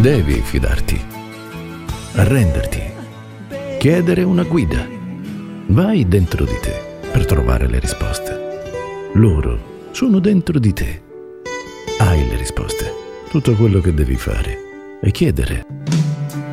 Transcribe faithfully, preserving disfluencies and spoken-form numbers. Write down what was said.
Devi fidarti, arrenderti, chiedere una guida. Vai dentro di te per trovare le risposte. Loro sono dentro di te. Hai le risposte. Tutto quello che devi fare è chiedere